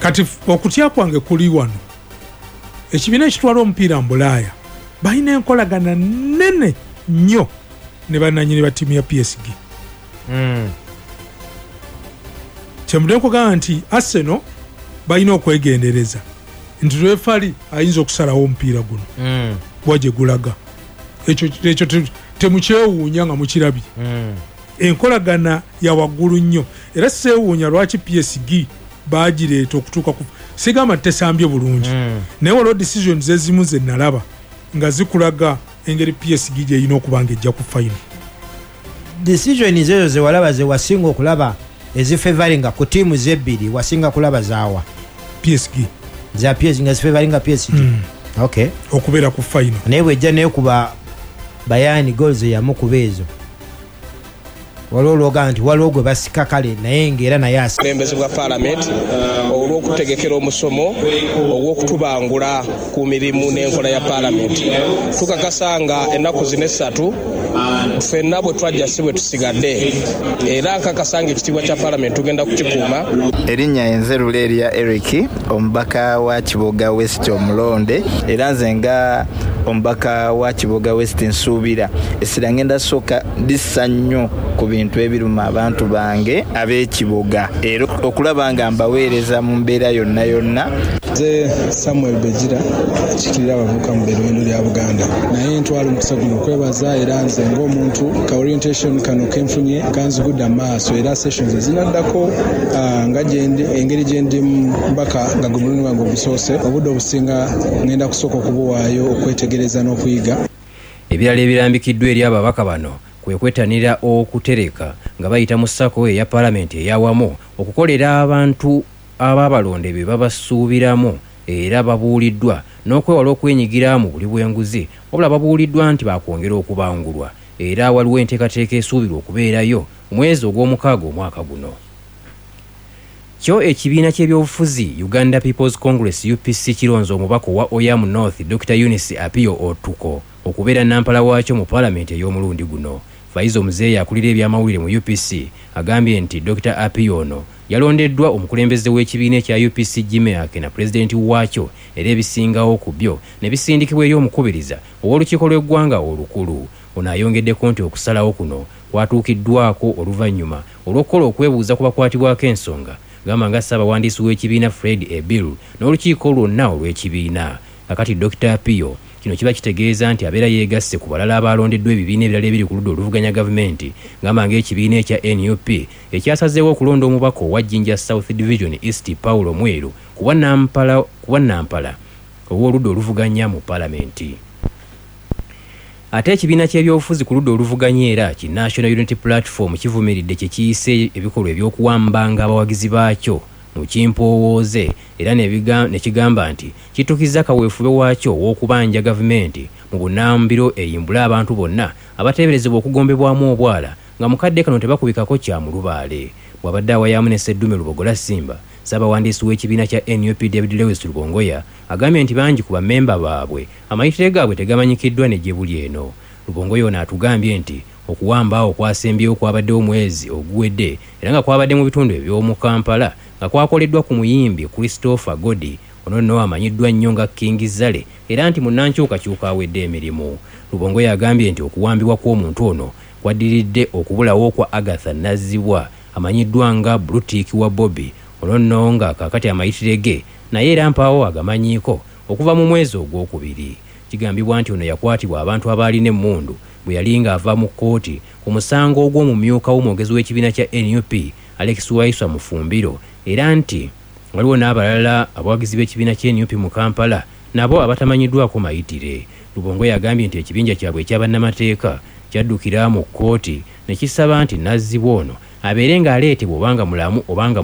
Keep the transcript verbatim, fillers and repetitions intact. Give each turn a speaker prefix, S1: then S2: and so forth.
S1: kati okutya kwange kuli wano ekibiina ekitwala omupiira mu Bulaaya balina enkolagana nnene nnyo ne bannannyini ba ttiimu ya P S G.
S2: Mm.
S1: Kyemudde nkugamba nti Arsenal balina okwegendereza nti refali ayinza okusalawo omupiira guno
S2: Mm.
S1: bwaje gulaga ekyo ekyo temukyewuunya nga mukirabye.
S2: Mm.
S1: Enkolagana ya waggulu nnyo era seewuunya lwaki P S G bagireeta okutuuka ku sigamba tesambye bulungi.
S2: Mm.
S1: naye waliwo decisions ezimu ze nalaba nga zikulaga engeri P S G gyeyina okuba nga ejja ku final.
S3: Decision ezo ze walaba ze wasinga okulaba ezifavoringa ku tiimu zebbiri wasinga kulaba zaawa
S1: P S G
S3: za P S G nga zifavoringa P S G.
S1: Mm.
S3: Okay,
S1: okubeera ku final
S3: naye bwejja naye kuba Bayani goals yamukuba ezo waliwo olwoga nti waliwo gwe basika kale naye ng'era naye asi
S4: Membezi bwa Parliament olw'okutegekera omusomo ogw'okutubangula ku mirimu n'enkola ya Parliament. Tukakasa nga ennaku zino essatu ffenna bwe twajja si bwe tusigadde era nkakasa nga ekitiibwa kya Parliament tugenda kukikuuma.
S5: Erinnya enzeru lya Eric omubaka wa Kiboga West omulonde era nze nga omubaka wa Kiboga West nsuubira essira ngenda sooka ndissa nnyo ku bintu ebiruma abantu bange ab'ekiboga era okulaba nga mbaweereza mu mbeera yonna yonna.
S6: Nze Samuel Begira kikirira abavubuka mu ddwaliro lya Buganda naye ntwala omukisa guno okwebaza era nze ng'omuntu ka orientation kano kenfunye kanzigudde amaaso era sessions ezinaddako nga gyendi engeri gyendimu mpaka nga gwe mulundi wange ogusoose obudde obusinga ngenda kusooka okubuwaayo okwetegereza n'okuyiga.
S2: Ebirala ebirambikiddwa eri ababaka bano kwe kwetanira okutereka nga bayita mu ssako eya Parliament eyawamu okukolera abantu ababalonde be babasuubiramu era babuuliddwa n'okwewala okwenyigira mu buli bw'enguzi wabula babuuliddwa nti bakwongera okubangulwa era waliwo enteekateeka esuubirwa okubeerayo mwezi ogw'omukaaga omwaka guno. Kyo ekibiina ky'ebyobufuzi Uganda People's Congress U P C kironza omubaka wa Oyamu North Doctor Eunice Apio Otuko okubeera nampala waakyo mu Parliament ey'omulundi guno. Faizo Muzeeyi akulira ebyamawulire mu U P C agambye nti Doctor Apio ono yalondeddwa omukulembeze w'ekibiina ekya U P C Jimeake na pulezidenti waakyo era ebisingawo ku byo ne bisindikibwa eri omukubiriza ow'olukiiko lw'eggwanga olukulu. Ono ayongeddeko nti okusalawo kuno kwatuukiddwako oluvannyuma olw'okukola okwebuuza ku bakwatibwako ensonga gamba nga ssaabawandiisi w'ekibiina Fred Ebiru n'olukiiko lwonna olw'ekibiina. Kakati Doctor Apio kino kiba kitegeeza nti abeera yeegasse ku balala abalondeddwa ebibiina ebirala ebiri ku ludda oluvuganya gavumenti ngamba ng'ekibiina ekya N U P ekyasazeewo okulonda omubaka owa Jinja South Division East Paulo Mweru kuba nampala kuba nampala ow'oludda oluvuganya mu Parliament. Ate ekibiina ky'ebyobufuzi ku ludda oluvuganya era ki National Unity Platform kivumiridde kye kiyise ebikolwa eby'okuwambanga abawagizi baakyo mu kimpowooze era ne kigamba nti kitukiza kaweefube waakyo ow'okubanja gavumenti mu bunambiro eyimbula abantu bonna abateeberezebwa okugombebwamu obwala nga mukadde kano tebakubikako kya mu lubaale. Bw'abadde awayamu ne Sseddume Lubogola Simba, ssaabawandiisi w'ekibiina kya N U P David Lewis Lubongoya agambye nti bangi ku bammemba baabwe amayitire gaabwe tegamanyikiddwa ne gye buli eno. Lubongoya ono atugambye nti okuwamba awo kwasembyewo kwabaddewo omwezi oguwedde era nga kwabadde mu bitundu eby'omu Kampala nga kwakoleddwa ku muyimbi Christopher Godi ono nno amanyiddwa nnyo nga King Zale era nti munnankyukakyuka awedde emirimu. Lubongoya agambye nti okuwambibwa kw'omuntu ono kwaddiridde okubulawo kwa Agatha Nazibwa amanyiddwa nga Brutik wa Bobby ono nno nga kaakati amayitire ge naye era mpaawo agamanyiiko okuva mu mwezi ogwokubiri. Kigambibwa nti ono yakwatibwa abantu abaalina emmundu bwe yali ng'ava mu kkooti ku musango ogw'omumyuka w'omwogezi w'ekibiina kya N U P Alex Waiswa Mufumbiro era nti waliwo n'abalala abawagizi b'ekibiina kya N U P mu Kampala nabo abatamanyiddwako mayitire. Lubongoya agambye nti ekibinja kyabwe ekyabannamateeka kyaddukira mu kkooti ne kisaba nti Nazzibwa ono abeere ng'aleetebwa obanga mulamu obanga